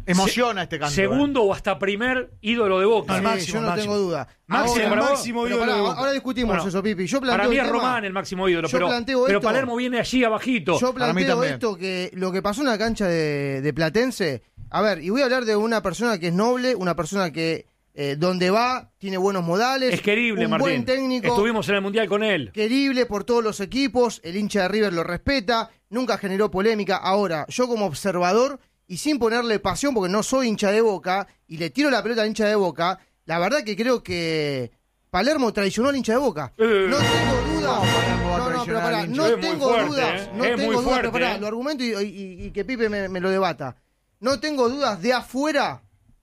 Emociona este canto. Segundo o hasta primer ídolo de Boca. Sí, máximo, yo no máximo. tengo duda. Máximo, Ahora, para vos. máximo pero ídolo pará, de Boca. ahora discutimos Bueno, eso, Pipi. Yo planteo para mí el es tema, Román el máximo ídolo, yo planteo pero esto. Palermo viene allí abajito. Yo Para mí planteo también. esto, que lo que pasó en la cancha de Platense, a ver, y voy a hablar de una persona que es noble, una persona que donde va tiene buenos modales, Es querible, un Martín. buen técnico, Estuvimos en el Mundial con él. querible por todos los equipos, el hincha de River lo respeta, nunca generó polémica. Ahora, yo como observador, y sin ponerle pasión, porque no soy hincha de Boca, y le tiro la pelota al hincha de Boca, la verdad que creo que Palermo traicionó al hincha de Boca. No tengo dudas. Palermo va a No, pero traicionar pará, al hincha. no Es muy tengo fuerte, dudas. No es tengo muy dudas, fuerte, pero pará, lo argumento y que Pipe me lo debata. No tengo dudas de afuera.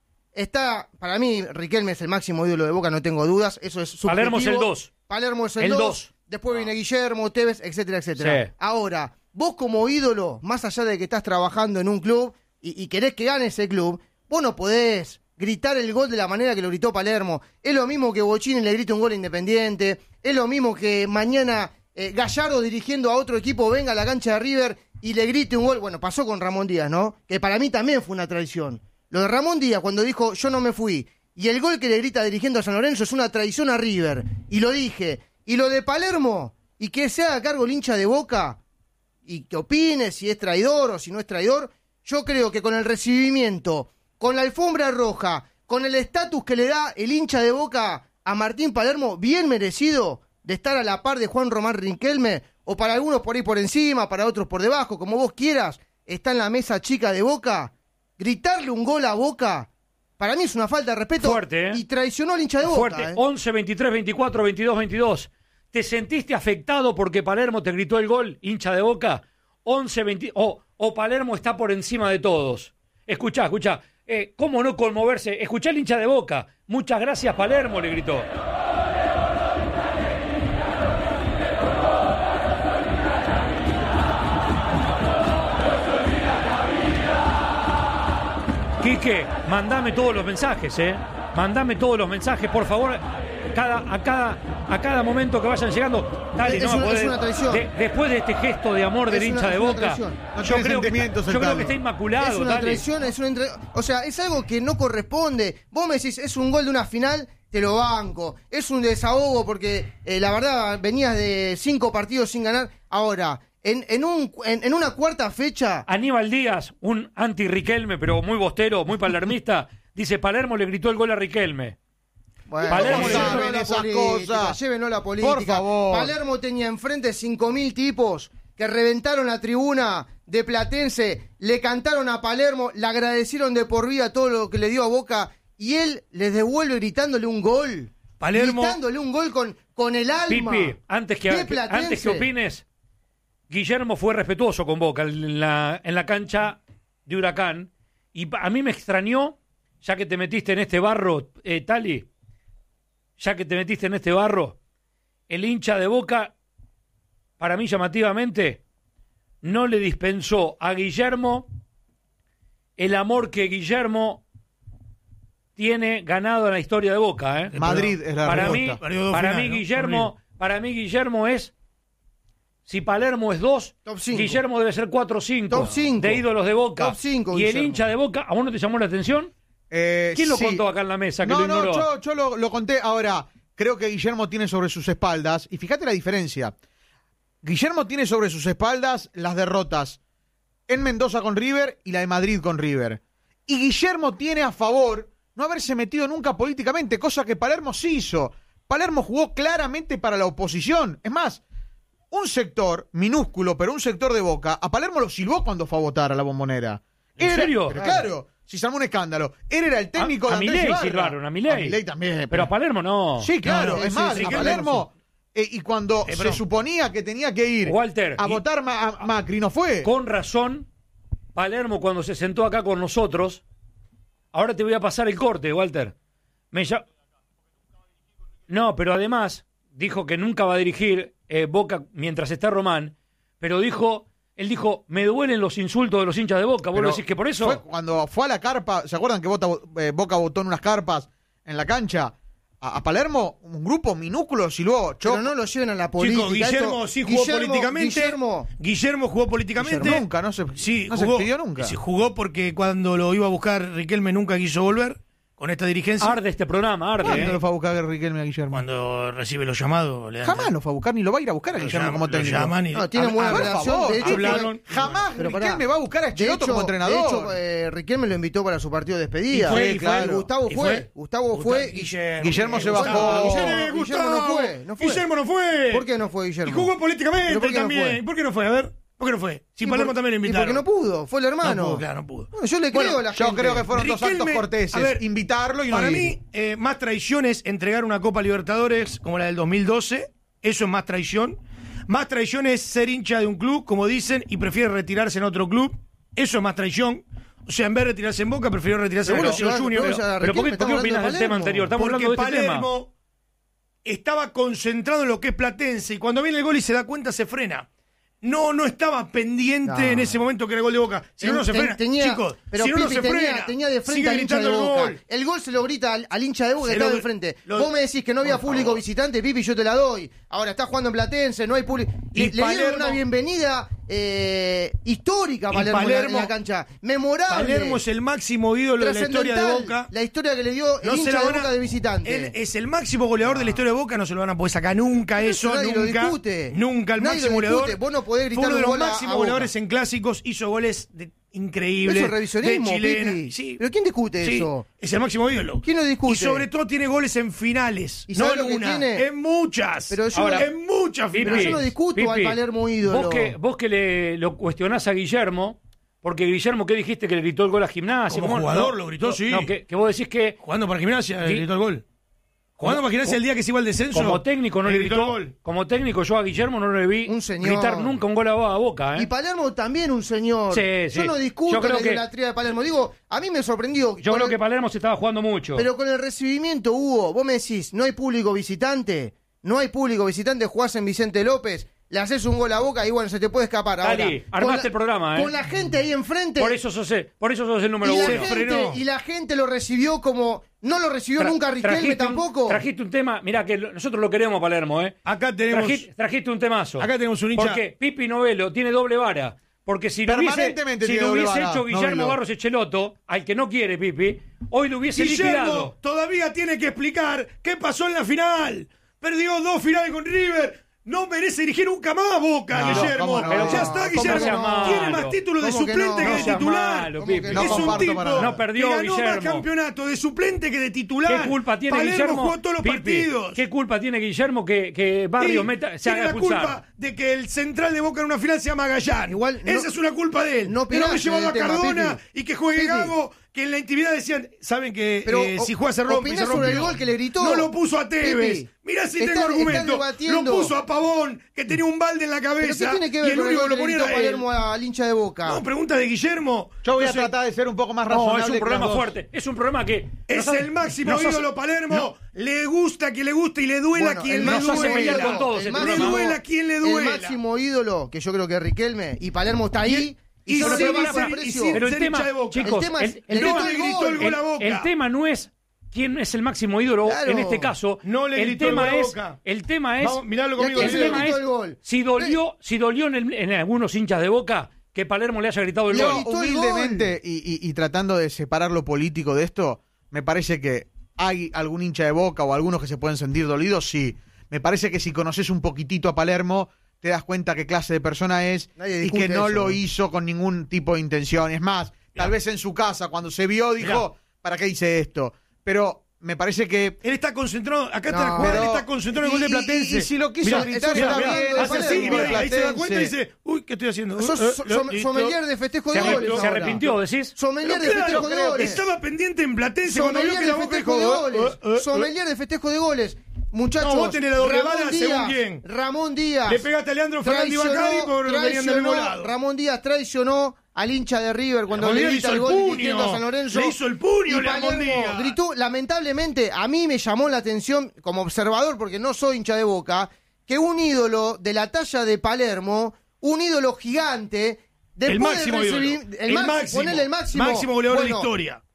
Está, para mí, Riquelme es el máximo ídolo de Boca, no tengo dudas. Eso es subjetivo. Palermo es el 2. Palermo es el El 2. dos. Después viene Guillermo, Tevez, etcétera, etcétera. Sí. Ahora, vos como ídolo, más allá de que estás trabajando en un club y querés que gane ese club, vos no podés gritar el gol de la manera que lo gritó Palermo. Es lo mismo que Bocini le grite un gol a Independiente. Es lo mismo que mañana Gallardo dirigiendo a otro equipo venga a la cancha de River y le grite un gol. Bueno, pasó con Ramón Díaz, ¿no? Que para mí también fue una traición. Lo de Ramón Díaz cuando dijo yo no me fui y el gol que le grita dirigiendo a San Lorenzo es una traición a River. Y lo dije. Y lo de Palermo y que se haga cargo el hincha de Boca y que opine si es traidor o si no es traidor, yo creo que con el recibimiento, con la alfombra roja, con el estatus que le da el hincha de Boca a Martín Palermo, bien merecido de estar a la par de Juan Román Riquelme, o para algunos por ahí por encima, para otros por debajo, como vos quieras, está en la mesa chica de Boca, gritarle un gol a Boca, para mí es una falta de respeto. Fuerte, ¿eh? Y traicionó al hincha de Boca. Fuerte. 11, 23, 24, 22, 22. ¿Te sentiste afectado porque Palermo te gritó el gol, hincha de Boca? 11, 20. O Palermo está por encima de todos. Escuchá. ¿Cómo no conmoverse? Escuchá el hincha de Boca. Muchas gracias, Palermo, le gritó. Quique, mandame todos los mensajes, Mandame todos los mensajes, por favor. A cada momento que vayan llegando. Dale, Es no una- podés- es una traición. después de este gesto de amor del Es hincha una- de es una Boca, traición. No yo tiene creo sentimientos el que Tano. está inmaculado. Es una dale. traición, o sea, es algo que no corresponde. Vos me decís, es un gol de una final, te lo banco. Es un desahogo porque la verdad venías de 5 partidos sin ganar. Ahora, en una cuarta fecha, Aníbal Díaz, un anti-Riquelme, pero muy bostero, muy palermista, dice: Palermo le gritó el gol a Riquelme. bueno, Palermo llévenlo saben a la esas política, cosas. llévenlo a la política. Por favor. Palermo tenía enfrente 5.000 tipos que reventaron la tribuna de Platense, le cantaron a Palermo, le agradecieron de por vida todo lo que le dio a Boca y él les devuelve gritándole un gol. Palermo- Gritándole un gol con el alma. Pipi, antes que Platense. opines, Guillermo fue respetuoso con Boca en la cancha de Huracán. Y a mí me extrañó, ya que te metiste en este barro, Tali, ya que te metiste en este barro, el hincha de Boca, para mí llamativamente, no le dispensó a Guillermo el amor que Guillermo tiene ganado en la historia de Boca. Madrid es la Para respuesta. mí, Perdió dos para finales, mí, ¿no? Guillermo es, si Palermo es 2, Top 5. Guillermo debe ser 4 o 5 Top 5. de ídolos de Boca. Top 5, y el Guillermo. hincha de Boca, ¿a vos no te llamó la atención? ¿Quién lo Sí. contó acá en la mesa? Que lo No, ignoró? yo lo conté. Ahora, creo que Guillermo tiene sobre sus espaldas, y fíjate la diferencia. Guillermo tiene sobre sus espaldas las derrotas en Mendoza con River y la de Madrid con River. Y Guillermo tiene a favor no haberse metido nunca políticamente, cosa que Palermo sí hizo. Palermo jugó claramente para la oposición. Es más, un sector minúsculo, pero un sector de Boca, a Palermo lo silbó cuando fue a votar a la Bombonera. ¿En serio? Pero claro, si se armó un escándalo. Él era el técnico a de Andrés Milei Ibarra. silbaron, a Milei. también. Pero a Palermo no. Sí, claro, No, es sí, más, sí, a sí, Palermo, y cuando pero- se suponía que tenía que ir Walter, a votar a Macri, no fue. Con razón, Palermo cuando se sentó acá con nosotros, ahora te voy a pasar el corte, Walter. No, pero además dijo que nunca va a dirigir Boca mientras está Román, pero él dijo, me duelen los insultos de los hinchas de Boca. ¿Vos Pero decís que por eso? fue cuando fue a la carpa, ¿se acuerdan que Boca votó en unas carpas en la cancha? a Palermo un grupo minúsculo y luego Pero no lo lleven a la política. Chicos, Guillermo sí jugó políticamente. Guillermo jugó políticamente. Guillermo nunca, no se jugó, expidió nunca. Sí, jugó porque cuando lo iba a buscar Riquelme nunca quiso volver con esta dirigencia. Arde este programa, arde. ¿Cuándo lo fue a buscar Riquelme a Guillermo? Cuando recibe los llamados. Jamás lo fue a buscar, ni lo va a ir a buscar a Guillermo como técnico. No, tiene buena relación. De hecho, jamás pero Riquelme va a buscar a Schelotto como entrenador. De hecho, Riquelme lo invitó para su partido de despedida. Y fue, Gustavo fue. Guillermo se bajó. Guillermo no fue. Guillermo no fue. ¿Por qué no fue Guillermo? Y jugó políticamente también. ¿Por qué no fue? A ver. ¿Por qué no fue? Si Palermo también lo invitaron. Porque no pudo, fue el hermano. No pudo, claro, no pudo. Bueno, yo le creo a la gente. Yo creo que fueron dos actos Riquelme, corteses. a ver, invitarlo y no para ir. mí, más traición es entregar una Copa Libertadores como la del 2012. Eso es más traición. Más traición es ser hincha de un club, como dicen, y prefiere retirarse en otro club. Eso es más traición. O sea, en vez de retirarse en Boca, prefirió retirarse en Boca Juniors. Pero ¿por qué opinas del tema anterior? Estamos Porque hablando de este tema. Palermo estaba concentrado en lo que es Platense y cuando viene el gol y se da cuenta se frena. No estaba pendiente en ese momento que era el gol de Boca. Si no se frena. Chicos, pero si no Pipi se frena. Tenía de frente al hincha de Boca. El gol se lo grita al hincha de Boca que estaba de frente. Vos me decís que no había público visitante, Pipi, yo te la doy. Ahora está jugando en Platense, no hay público. Le dieron una bienvenida histórica a Palermo en la cancha. Memorable. Palermo es el máximo ídolo de la historia de Boca. La historia que le dio el hincha de Boca de visitante. Él es el máximo goleador de la historia de Boca, no se lo van a poder sacar nunca eso, nadie nunca. lo discute. Nunca el máximo goleador. Vos no podés gritar fue uno de los un gol máximos a goleadores en clásicos, hizo goles increíbles. Eso es revisionismo, de chilena. Pipi. Sí. ¿Pero quién discute eso? Es el máximo ídolo. ¿Quién lo discute? Y sobre todo tiene goles en finales. ¿Y No sabés en lo que una, tiene? en muchas. Pero yo Ahora, en muchas Pipi, finales. Pero yo no discuto al Palermo ídolo. Vos que lo cuestionás a Guillermo, porque Guillermo, ¿qué dijiste? Que le gritó el gol a Gimnasia. Como jugador lo gritó, sí. No, que vos decís que Jugando para Gimnasia, le gritó el gol. Jugando para Gimnasia el día que se iba al descenso. como técnico no le gritó gritó. el gol. Como técnico yo a Guillermo no le vi Un señor. gritar nunca un gol a Boca. Y Palermo también un señor. Sí, Yo sí. no discuto Yo creo la que- idolatría de Palermo. Digo, a mí me sorprendió. Yo creo que Palermo se estaba jugando mucho. Pero con el recibimiento, Hugo, vos me decís, no hay público visitante. No hay público visitante, jugás en Vicente López, le haces un gol a Boca y bueno, se te puede escapar. Dali, Ahora, armaste el programa, Con la gente ahí enfrente. Por eso sos el número y uno. la gente lo recibió como... No lo recibió nunca Riquelme tampoco. Trajiste un tema, mirá que nosotros lo queremos a Palermo, Acá tenemos. Trajiste un temazo. Acá tenemos un hincha. Porque Pipi Novelo tiene doble vara. Porque si lo Permanentemente si tiene lo doble hubiese vara, hecho Guillermo Novelo. Barros Schelotto, al que no quiere Pipi, hoy lo hubiese Guillermo liquidado. todavía tiene que explicar qué pasó en la final. Perdió 2 finales con River. No merece dirigir nunca más Boca, No, Guillermo. ¿cómo no? Ya está, ¿Cómo sea Guillermo. malo? Tiene más títulos de ¿Cómo que suplente no? que de No sea titular. malo, ¿Cómo que Pipi. no? Es un comparto tipo para nada. No perdió que ganó más Guillermo. campeonato de suplente que de titular. ¿Qué culpa tiene Palermo Guillermo? jugó todos los Pipi, partidos. ¿qué culpa tiene Guillermo que Barrio Sí, se tiene haga la expulsar? culpa de que el central de Boca en una final se llama Gallán. Igual, no- Esa es una culpa de él. no de no haber opinás llevado a en el tema, Cardona Pipi. y que juegue Pipi. Gago, que en la intimidad decían, saben que Pero, si juega se rompe y se opinás sobre rompe. el gol que le gritó. No lo puso a Tevez. Pipi, Mirá si están- tengo argumento. están debatiendo. Lo puso a Pavón, que tenía un balde en la ¿Pero qué cabeza. tiene que y ver el con el único gol que lo que ponía gritó era él. Palermo al hincha de Boca? No, pregunta de Guillermo. Yo voy a Entonces, tratar de ser un poco más No, razonable. es un que programa los dos. fuerte. Es un programa que Es nos hace- el máximo nos hace- ídolo Palermo. no, Le gusta a quien le gusta y le duela Bueno, a quien el le nos hace duela. pelear con todos el el Le programa. duela a quien le El duela. máximo ídolo, que yo creo que es Riquelme, y Palermo está ahí. Y yo no sí, le bajo sí, el y precio. sí, Pero el ser tema, hincha de Boca. chicos, El tema es- el le No gritó le el gritó gol. el gol a Boca. el tema no es quién es el máximo ídolo Claro. en este caso. No le el gritó el tema gol a es Boca. el tema es Vamos, miralo ¿Y a conmigo. quién el se le tema gritó es el gol? si dolió en algunos hinchas de Boca que Palermo le haya gritado el Le gol. gritó el Humildemente y tratando de separar lo político de esto, me parece que hay algún hincha de Boca o algunos que se pueden sentir dolidos, sí. Me parece que si conoces un poquitito a Palermo, te das cuenta qué clase de persona es Nadie y discute que no eso, lo ¿no? hizo con ningún tipo de intención. Es más, tal vez en su casa, cuando se vio, dijo, ¿para qué hice esto? Pero me parece que... Él está concentrado, acá está No, la jugada, él pero- está concentrado en el gol de Platense. y si lo quiso Mirá, gritar, mirá, está mirá, bien, hace así, Palermo, mirá, ahí se da Platense. cuenta y dice, uy, ¿qué estoy haciendo? Sos sommelier de festejo de Se goles. ahora. arrepintió, decís. Sommelier Pero de festejo claro, de goles. estaba pendiente en Platense cuando vio Sommelier que la de Boca festejo de dijo, goles. Sommelier de festejo de goles. Muchachos, No, vos tenés la doble Ramón bala, Díaz, ¿según quién? Ramón Díaz. le pegaste a Leandro Fernández Bacari por venían del mismo lado. Ramón Díaz traicionó al hincha de River cuando Ramón le Díaz grita hizo el el gol puño. dirigiendo a San Lorenzo. Le hizo el puño, Y Ramón Palermo Díaz. gritó, lamentablemente, a mí me llamó la atención como observador, porque no soy hincha de Boca, que un ídolo de la talla de Palermo, un ídolo gigante, después El máximo de ídolo. recibir, El máximo. ponele el máximo. Máximo goleador de la historia.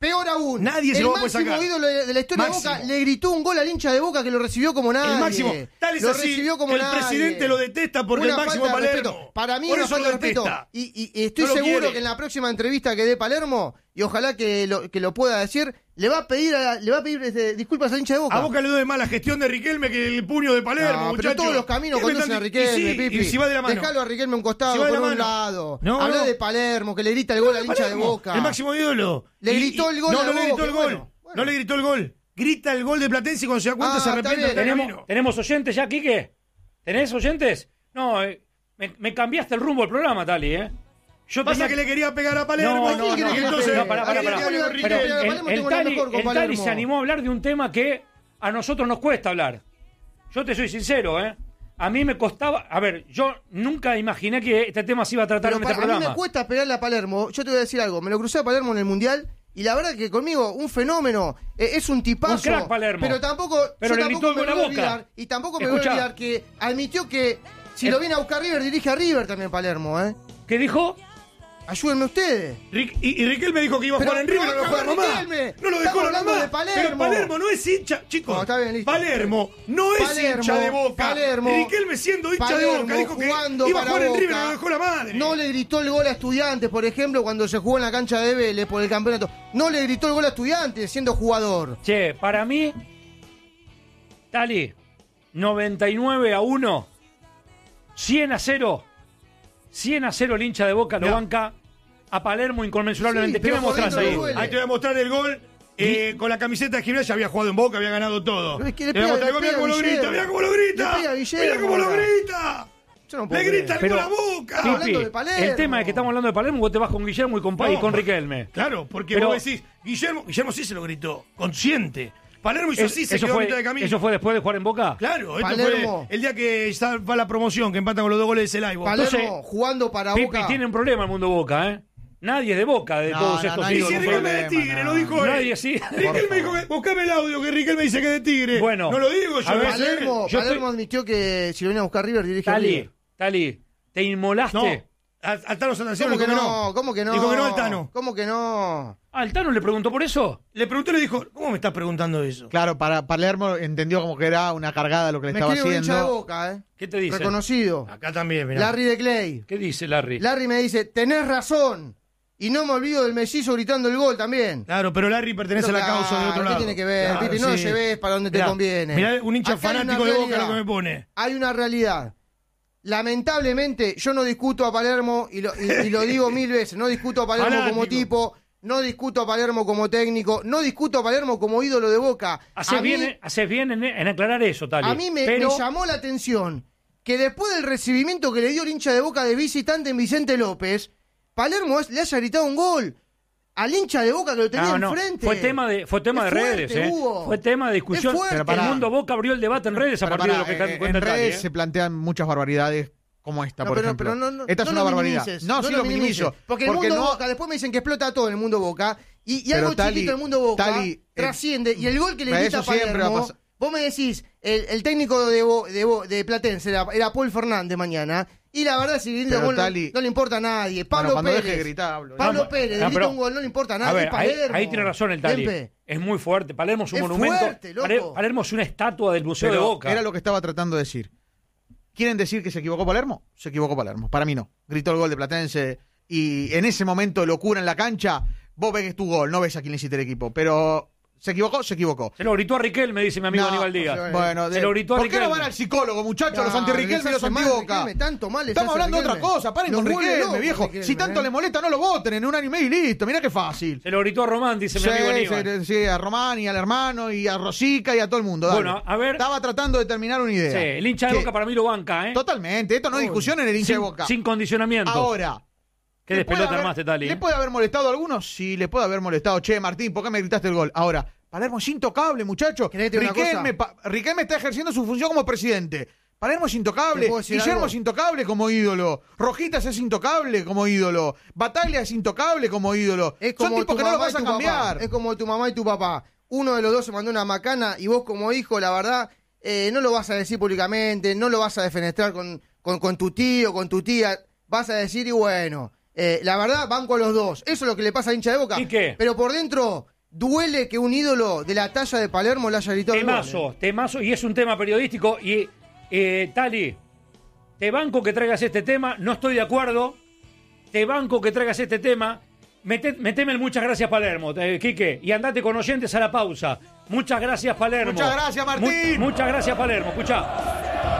Peor aún, Nadie se el lo va a poder máximo sacar. ídolo de la historia Máximo. de Boca le gritó un gol al hincha de Boca que lo recibió como nadie. El máximo. Tal es lo así recibió como que el nadie. presidente lo detesta porque Una el máximo falta de Palermo. respeto. Para mí Por una eso falta lo de respeto. detesta. Y estoy No lo seguro quiere. que en la próxima entrevista que dé Palermo, y ojalá que lo pueda decir, le va a pedir disculpas al hincha de Boca. A Boca le doy más la gestión de Riquelme que el puño de Palermo, No, pero muchacho. todos los caminos ¿Qué me conducen a están- Riquelme, y sí, Pipi. y si va de la mano. Dejalo a Riquelme a un costado, Si va de por la un mano. lado. No, Habla no. de Palermo, que le grita el gol al hincha de Palermo, Boca. El máximo ídolo. Le gritó el gol No, a no le gritó Boca, el gol. bueno. No le gritó el gol. Grita el gol de Platense y cuando se da cuenta se está arrepiente bien. del camino. ¿Tenemos oyentes ya, Quique? ¿Tenés oyentes? No, me cambiaste el rumbo del programa, Tali, ¿eh? Yo Pasa tenía- que le quería pegar a Palermo. No, ¿Quién no, quiere no, que le entonces, pegue? no, pará. ¿A quién Pero quiere que le Pero pegue? A Palermo el tengo la Tali, mejor con el Tali Palermo. se animó a hablar de un tema que a nosotros nos cuesta hablar. Yo te soy sincero, ¿eh? A mí me costaba... A ver, yo nunca imaginé que este tema se iba a tratar Pero en este a mí programa. me cuesta pegarle a Palermo. Yo te voy a decir algo. Me lo crucé a Palermo en el Mundial y la verdad que conmigo, un fenómeno. Es un tipazo. Un crack, Palermo. Pero tampoco, Pero yo le tampoco gritó me el voy a gol a Boca. olvidar. Y tampoco me voy Escuchá. a olvidar que admitió que si lo viene a buscar River, dirige a River también Palermo, ¿eh? ¿Qué dijo? Ayúdenme ustedes. Y Riquelme dijo que iba a Pero jugar en River, no no lo dejó hablamos nomás. de Riquelme. No lo dejó Estamos hablando nomás. de Palermo. Pero Palermo no es hincha, chicos. No, está bien, listo. Palermo no es Palermo, hincha de Boca. Palermo, Riquelme siendo hincha de Palermo Boca dijo que jugando iba a para jugar en River, Boca. no lo dejó la madre. No le gritó el gol a Estudiantes, por ejemplo, cuando se jugó en la cancha de Vélez por el campeonato. No le gritó el gol a Estudiantes siendo jugador. Che, para mí, Tali, 99-1, 100-0, 100-0 el hincha de Boca lo Ya. banca a Palermo inconmensurablemente. Sí, ¿Qué pero me mostrás por dentro ahí? le duele. Ahí te voy a mostrar el gol. Con la camiseta de Gimnasia había jugado en Boca, había ganado todo. Pero es que le Te voy a pega- mostrar el gol, le mirá cómo lo pega grita, Guillermo. mirá cómo lo grita. Le pega Guillermo Mirá cómo lo ahora. grita. Yo no puedo Le grita el creer. gol a Boca. Pero- hablando Pipi, de Palermo. el tema es que estamos hablando de Palermo, vos te vas con Guillermo y con No, y con Riquelme. Claro, porque Pero- vos decís, Guillermo sí se lo gritó, consciente. Palermo hizo así, se eso, quedó a fue, mitad de camino. ¿Eso fue después de jugar en Boca? Claro, esto Palermo. fue el día que va la promoción, que empatan con los 2 goles de Celay. vos. Palermo Entonces, jugando para Pipi Boca. tiene un problema el mundo Boca, ¿eh? Nadie es de Boca de No, todos no, estos nadie Y es si no ídolos. Riquelme de Tigre, lo dijo él. Nadie sí. Riquelme dijo que, buscame el audio que Riquelme dice que es de Tigre. Bueno, no lo digo yo. a ver, lo sé. Palermo, Yo Palermo admitió que si lo viene a buscar River, dirige a Tali, River. Tali, te inmolaste. No, al Tano Santaciano ¿Cómo que dijo no? ¿Cómo que no? Dijo que no al Tano. ¿Cómo que no? ¿Al Tano le preguntó por eso? Le preguntó y le dijo, ¿cómo me estás preguntando eso? Claro, para Palermo entendió como que era una cargada lo que le Me estaba escribe un hincha de haciendo. Boca, ¿eh? ¿Qué te dice? Reconocido. Acá también, mirá. Larry de Clay. ¿Qué dice Larry? Larry me dice, tenés razón. Y no me olvido del mellizo gritando el gol también. Claro, pero Larry pertenece Pero a la causa del otro claro, lado. ¿qué tiene que ver, Claro, Pipi? No lo sí. lleves para donde te Mirá, conviene. Mirá, un hincha Acá hay fanático una de Boca realidad. lo que me pone. Hay una realidad. Lamentablemente, yo no discuto a Palermo, y lo digo 1000 veces, no discuto a Palermo Fanático. como tipo, no discuto a Palermo como técnico, no discuto a Palermo como ídolo de Boca. Haces A mí- bien en aclarar eso, Tali. A mí me Pero llamó la atención que después del recibimiento que le dio el hincha de Boca de visitante en Vicente López, Palermo le haya gritado un gol al hincha de Boca que lo tenía no, enfrente. fue tema de Es fuerte, redes, ¿eh? Hugo. Fue tema de discusión. Es fuerte. Pero El pará. mundo Boca abrió el debate en redes a Pero partir de pará, lo que cuenta en Tali, redes ¿eh? se plantean muchas barbaridades como esta, No, por pero, ejemplo. pero no, Esta es no una lo barbaridad. minimices, No, sí lo lo minimizo. Porque el mundo Boca, después me dicen que explota todo en el mundo Boca. Y Pero algo Tali, chiquito del mundo Boca Tali, trasciende. Y el gol que le pero grita a eso siempre va a Palermo. pasar. Vos me decís, el técnico de Platense era Paul Fernández mañana. Y la verdad, si grita Pero un gol Tali- no le importa a nadie. Pablo Bueno, cuando Pérez. deje de gritar, hablo. Pablo No, Pérez, no, grita pero- un gol, no le importa a A nadie. ver, es ahí Palermo. tiene razón el Tali. Tempe. Es muy fuerte. Palermo es un Es monumento. fuerte, loco. Palermo es una estatua del Museo de Pero Boca. era lo que estaba tratando de decir. ¿Quieren decir que se equivocó Palermo? Se equivocó Palermo. Para mí no. Gritó el gol de Platense y en ese momento de locura en la cancha, vos ves que es tu gol, no ves a quién le hiciste el equipo. Pero ¿se equivocó? Se equivocó. Se lo gritó a Riquelme, dice mi amigo No, Aníbal Díaz. no sé, Bueno, Se lo gritó a ¿por qué no Riquelme? van al psicólogo, muchachos, los No, anti-Riquelme y los les hace mal anti-Boca? Riquelme, tanto mal les Estamos hace hablando de otra Riquelme. cosa, paren Nos con vuelve Riquelme, locos viejo. Riquelme, Si tanto le molesta, no lo voten en un año y medio y listo. Mirá qué fácil. Se lo gritó a Román, dice mi Sí, amigo Aníbal. sí, a Román y al hermano y a Rosica y a todo el mundo. dale. Bueno, a ver. Estaba tratando de terminar una idea. Sí, el hincha de Que- Boca para mí lo banca, ¿eh? Totalmente, esto no es discusión en el hincha de Boca. Sin condicionamiento. Ahora, Qué ¿le puede despelota haber- armaste, Tali. ¿Le puede haber molestado a algunos? Sí, le puede haber molestado. Che, Martín, ¿por qué me gritaste el gol? Ahora, Palermo es intocable, muchacho. ¿Querés que te diga una Riquelme está ejerciendo su función como presidente. Palermo es ¿Te intocable. puedo decir Guillermo algo? es intocable como ídolo. Rojitas es intocable como ídolo. Bataglia es intocable como ídolo. Es Son como tipos tu que no los mamá y vas a tu papá. cambiar. Es como tu mamá y tu papá. Uno de los dos se mandó una macana y vos como hijo, la verdad, no lo vas a decir públicamente, no lo vas a defenestrar con tu tío, con tu tía. Vas a decir, y bueno, la verdad, banco a los dos. Eso es lo que le pasa al hincha de Boca. ¿Y qué? Pero por dentro, duele que un ídolo de la talla de Palermo le haya gritado el gol. Temazo, y es un tema periodístico. Y, Tali, te banco que traigas este tema, no estoy de acuerdo. Te banco que traigas este tema. Meteme el muchas gracias, Palermo, Quique. Y andate con oyentes a la pausa. Muchas gracias, Palermo. Muchas gracias, Martín. Muchas gracias, Palermo. Escuchá.